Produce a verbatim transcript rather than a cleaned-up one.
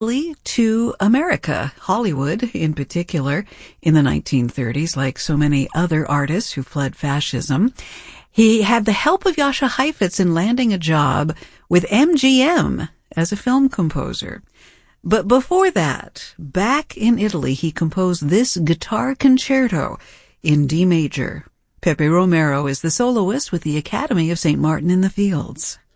to America, Hollywood in particular, in the nineteen thirties, like so many other artists who fled fascism. He had the help of Jascha Heifetz in landing a job with M G M as a film composer. But before that, back in Italy, he composed this guitar concerto in D major. Pepe Romero is the soloist with the Academy of Saint Martin in the Fields.